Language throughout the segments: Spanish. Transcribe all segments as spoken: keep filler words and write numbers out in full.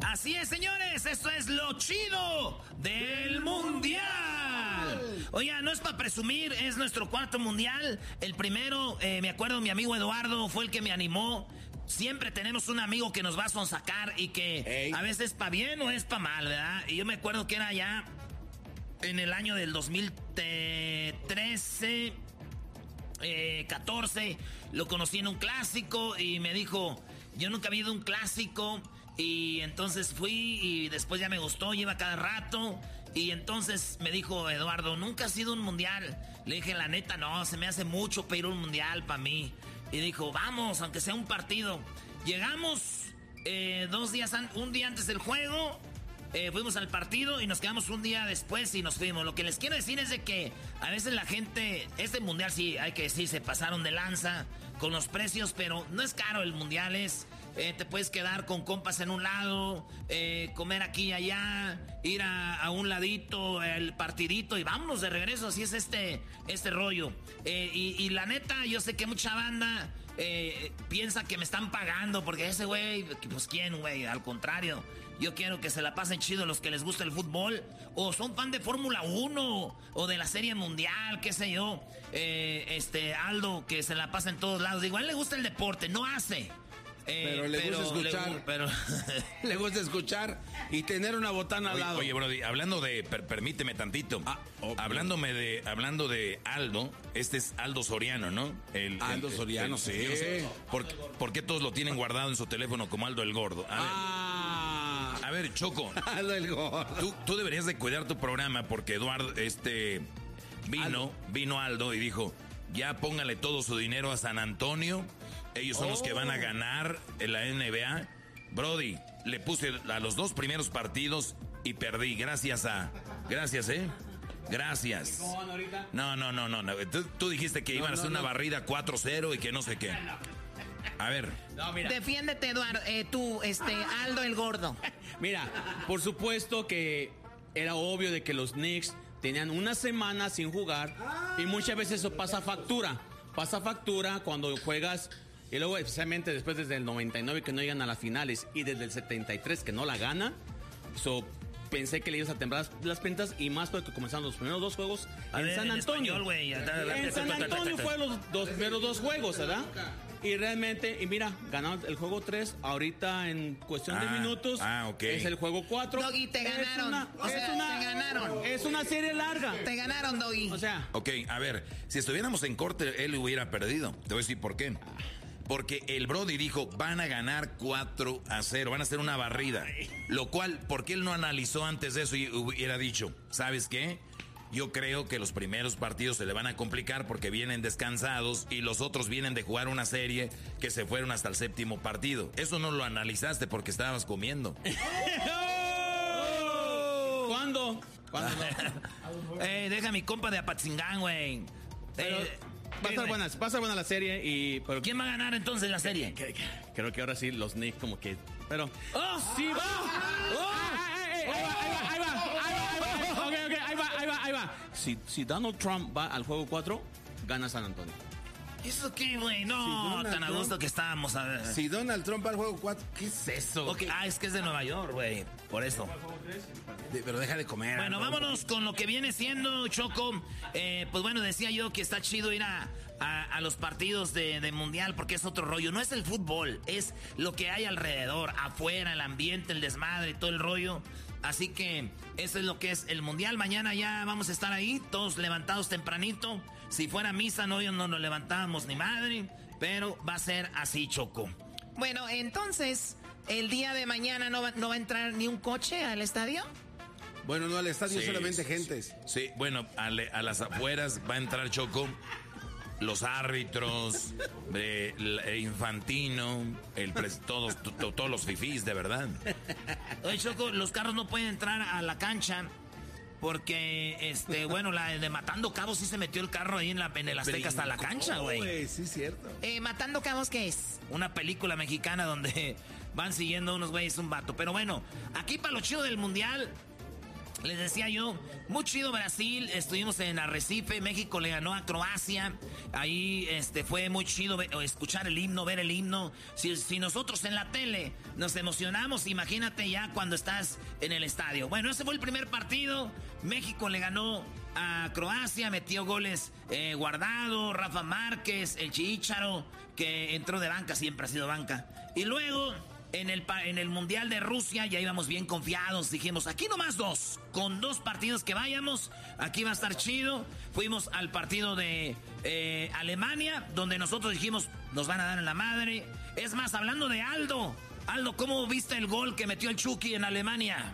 Así es, señores, esto es lo chido del mundial. Oiga, no es para presumir, es nuestro cuarto mundial. El primero, eh, me acuerdo, mi amigo Eduardo fue el que me animó. Siempre tenemos un amigo que nos va a sonsacar y que Ey. a veces es para bien o es para mal, ¿verdad? Y yo me acuerdo que era ya en el año del dos mil trece, eh, catorce, lo conocí en un clásico y me dijo, yo nunca había ido a un clásico. Y entonces fui y después ya me gustó, lleva cada rato. Y entonces me dijo Eduardo, ¿nunca has ido a un mundial? Le dije, la neta, no, se me hace mucho para ir a un mundial para mí. Y dijo, vamos, aunque sea un partido. Llegamos eh, dos días, an- un día antes del juego, eh, fuimos al partido y nos quedamos un día después y nos fuimos. Lo que les quiero decir es de que a veces la gente, este mundial sí, hay que decir, se pasaron de lanza con los precios, pero no es caro el mundial, es... Eh, te puedes quedar con compas en un lado, eh, comer aquí y allá, ir a, a un ladito, el partidito y vámonos de regreso. Así es este, este rollo. Eh, y, y la neta, yo sé que mucha banda eh, piensa que me están pagando porque ese güey, pues quién, güey, al contrario. Yo quiero que se la pasen chido los que les gusta el fútbol o son fan de Fórmula uno o de la Serie Mundial, qué sé yo. Eh, este Aldo, que se la pasa en todos lados. Igual le gusta el deporte, no hace. Eh, pero le pero, gusta escuchar. Le, pero... le gusta escuchar y tener una botana al oye, lado. Oye, Brody, hablando de... Per, permíteme tantito. Ah, okay. Hablándome de, hablando de Aldo, este es Aldo Soriano, ¿no? El, Aldo el, Soriano, el, sí. No sé, ¿por, ¿Por qué todos lo tienen guardado en su teléfono como Aldo el Gordo? A ver, ah. a ver Choco. Aldo el Gordo. Tú, tú deberías de cuidar tu programa porque Eduardo, este... Vino, Aldo. vino Aldo y dijo, ya póngale todo su dinero a San Antonio... Ellos son oh. los que van a ganar en la N B A. Brody, le puse a los dos primeros partidos y perdí. Gracias a... Gracias, ¿eh? Gracias. No, no, no, no. no. Tú, tú dijiste que no, iban a hacer no, una no. barrida cuatro cero y que no sé qué. A ver. No, mira. Defiéndete, Eduardo. Eh, tú, este, Aldo el Gordo. Mira, por supuesto que era obvio de que los Knicks tenían una semana sin jugar y muchas veces eso pasa factura. Pasa factura cuando juegas... Y luego, especialmente después desde el noventa y nueve que no llegan a las finales y desde el setenta y tres que no la gana, so, pensé que le ibas a temblar las, las pintas y más porque comenzaron los primeros dos juegos a en ver, San en Antonio. Español, wey, en San Antonio fueron los dos primeros dos juegos, ¿verdad? Y realmente, y mira, ganaron el juego tres, ahorita en cuestión ah, de minutos ah, okay. es el juego cuatro. Doggy, te ganaron. Una, o sea, una, te ganaron. Es una serie larga. Te ganaron, Doggy. O sea. Ok, a ver, si estuviéramos en corte, él hubiera perdido. Te voy a decir por qué. Porque el Brody dijo, van a ganar cuatro a cero, van a hacer una barrida. Lo cual, ¿por qué él no analizó antes de eso y hubiera dicho, ¿sabes qué? Yo creo que los primeros partidos se le van a complicar porque vienen descansados y los otros vienen de jugar una serie que se fueron hasta el séptimo partido. Eso no lo analizaste porque estabas comiendo. ¿Cuándo? ¿Cuándo no? eh, deja mi compa de Apatzingán, güey. Eh, Va a estar buena, va a estar buena la serie y... Pero, ¿quién va a ganar entonces la serie? Que, que, que, creo que ahora sí los Knicks como que... Pero... ¡Oh! ¡Sí va! ¡Oh! Ahí va, ahí va, ahí va, ahí va. Ok, ok, ahí va, ahí va, ahí va. Si, si Donald Trump va al juego cuatro, gana San Antonio. ¿Eso qué, güey? No, si tan a gusto Trump, que estábamos. A ver. Si Donald Trump va al juego cuatro, ¿qué es eso? Okay. Ah, es que es de Nueva York, güey. Por eso. De, pero deja de comer. Bueno, bro. vámonos con lo que viene siendo, Choco. Eh, pues bueno, decía yo que está chido ir a, a, a los partidos de, de Mundial porque es otro rollo. No es el fútbol, es lo que hay alrededor, afuera, el ambiente, el desmadre, todo el rollo. Así que eso es lo que es el Mundial. Mañana ya vamos a estar ahí, todos levantados tempranito. Si fuera misa, no, no nos levantábamos ni madre. Pero va a ser así, Choco. Bueno, entonces, ¿el día de mañana no va, no va a entrar ni un coche al estadio? Bueno, no al estadio, sí, solamente sí, gentes. Sí, bueno, a, le, a las afueras va a entrar, Choco. Los árbitros, eh, el Infantino, el pres, todos, to, to, todos los fifís, de verdad. Oye, Choco, los carros no pueden entrar a la cancha porque, este, bueno, la de Matando Cabos sí se metió el carro ahí en, la, en el Azteca hasta la cancha, güey. Sí, cierto. Eh, ¿Matando Cabos qué es? Una película mexicana donde van siguiendo unos güeyes un vato. Pero bueno, aquí para lo chido del Mundial... Les decía yo, muy chido Brasil, estuvimos en Arrecife, México le ganó a Croacia, ahí este fue muy chido ve, escuchar el himno, ver el himno. Si, si nosotros en la tele nos emocionamos, imagínate ya cuando estás en el estadio. Bueno, ese fue el primer partido, México le ganó a Croacia, metió goles eh, Guardado, Rafa Márquez, el Chicharo, que entró de banca, siempre ha sido banca. Y luego... En el, en el Mundial de Rusia ya íbamos bien confiados, dijimos, aquí nomás dos, con dos partidos que vayamos, aquí va a estar chido. Fuimos al partido de eh, Alemania, donde nosotros dijimos, nos van a dar en la madre. Es más, hablando de Aldo, Aldo, ¿cómo viste el gol que metió el Chucky en Alemania?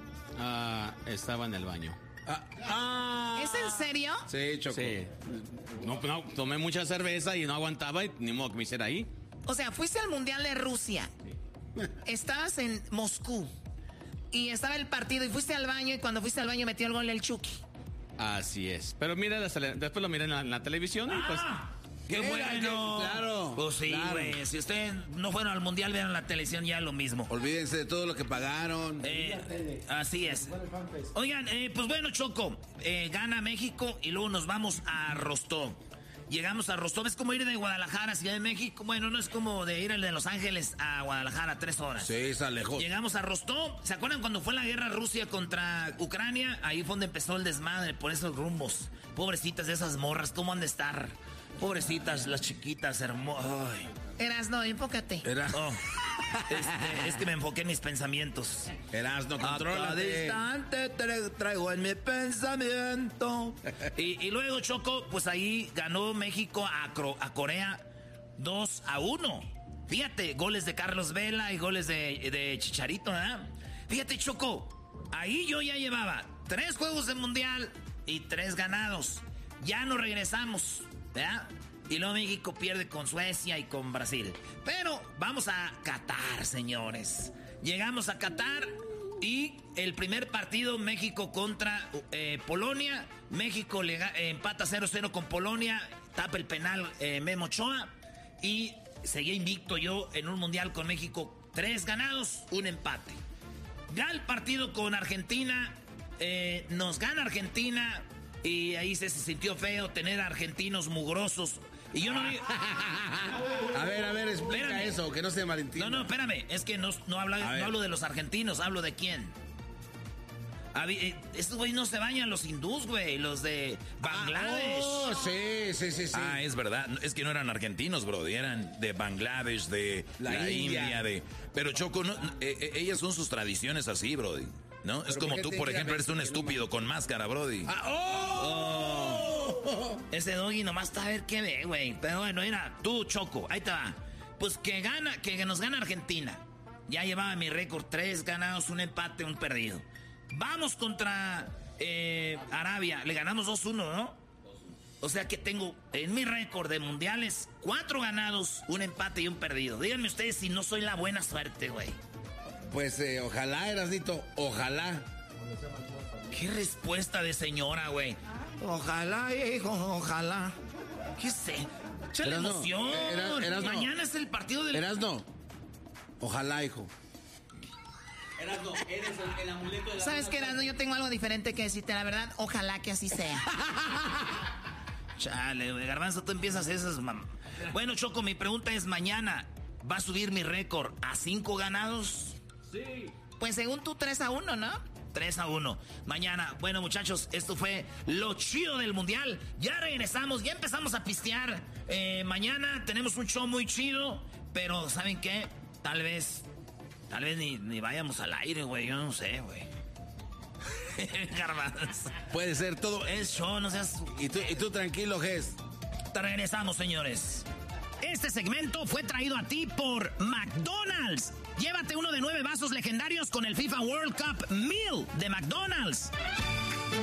Ah, estaba en el baño. Ah, ah. ¿Es en serio? Sí, Choco. Sí. No, no, tomé mucha cerveza y no aguantaba y ni modo que me hiciera ahí. O sea, fuiste al Mundial de Rusia. Estabas en Moscú y estaba el partido y fuiste al baño y cuando fuiste al baño metió el gol el Chucky. Así es. Pero mira, después lo miré en la, en la televisión y pues... Ah, ¡qué Era, bueno! que- claro, Pues sí, claro. güey. Si ustedes no fueron al Mundial, vieron la televisión, ya lo mismo. Olvídense de todo lo que pagaron. Eh, así es. Oigan, eh, pues bueno, Choco, eh, gana México y luego nos vamos a Rostov. Llegamos a Rostov, es como ir de Guadalajara a Ciudad de México. Bueno, no es como de ir de Los Ángeles a Guadalajara, tres horas. Sí, está lejos. Llegamos a Rostov. ¿Se acuerdan cuando fue la guerra Rusia contra Ucrania? Ahí fue donde empezó el desmadre por esos rumbos. Pobrecitas de esas morras, ¿cómo han de estar? Pobrecitas, las chiquitas, hermosas. Erasno, enfócate. Era, Oh, este, es que me enfoqué en mis pensamientos. Erasno, Acá contrólate. distante te traigo en mi pensamiento. Y, y luego, Choco, pues ahí ganó México a, Cro- a Corea dos a uno. Fíjate, goles de Carlos Vela y goles de, de Chicharito, ¿verdad? Fíjate, Choco, ahí yo ya llevaba tres juegos de mundial y tres ganados. Ya no regresamos, ¿verdad? Y luego México pierde con Suecia y con Brasil. Pero vamos a Qatar, señores. Llegamos a Qatar y el primer partido, México contra eh, Polonia. México le, eh, empata cero cero con Polonia. Tapa el penal eh, Memo Ochoa. Y seguía invicto yo en un mundial con México. Tres ganados, un empate. Ya el partido con Argentina. Eh, nos gana Argentina. Y ahí se, se sintió feo tener argentinos mugrosos. Y yo no... A ver, a ver, explica Espérame. eso, que no se malentienda. No, no, espérame. Es que no, no, habla, A ver. no hablo de los argentinos, hablo de quién. Habi- eh, estos güeyes no se bañan, los hindús, güey. Los de Bangladesh. Oh, sí, sí, sí, sí. Ah, es verdad. Es que no eran argentinos, bro. Eran de Bangladesh, de La la, India. India. de. Pero Choco, no, eh, eh, ellas son sus tradiciones así, brody. ¿No? Es ¿por como qué tú, te por diga ejemplo, eres un que no estúpido con máscara, brody. Ah, oh. Ese doggy nomás está a ver qué ve, güey. Pero bueno, mira, tú, Choco, ahí te va. Pues que gana, que nos gana Argentina. Ya llevaba mi récord, tres ganados, un empate, un perdido. Vamos contra eh, Arabia, le ganamos dos uno, ¿no? O sea que tengo en mi récord de mundiales cuatro ganados, un empate y un perdido. Díganme ustedes si no soy la buena suerte, güey. Pues eh, ojalá, Erasnito, ojalá. Qué respuesta de señora, güey. Ojalá, hijo, ojalá. ¿Qué sé? Échale Erasno, emoción. eh, Era- Erasno. Mañana es el partido del... Erasno, ojalá, hijo. Erasno, eres el, el amuleto de la ¿Sabes qué, Erasno? Yo tengo algo diferente que decirte, la verdad. Ojalá que así sea. Chale, güey, Garbanzo, tú empiezas esas... mam- Bueno, Choco, mi pregunta es mañana. ¿Va a subir mi récord a cinco ganados? Pues según tú, tres a uno, ¿no? tres a uno. Mañana, bueno, muchachos, esto fue lo chido del mundial. Ya regresamos, ya empezamos a pistear. Eh, mañana tenemos un show muy chido, pero ¿saben qué? Tal vez, tal vez ni, ni vayamos al aire, güey. Yo no sé, güey. Garbanzo. Puede ser todo. Es show, no seas... Y tú, y tú tranquilo, Ges. Te regresamos, señores. Este segmento fue traído a ti por McDonald's. Llévate uno de nueve vasos legendarios con el FIFA World Cup Meal de McDonald's.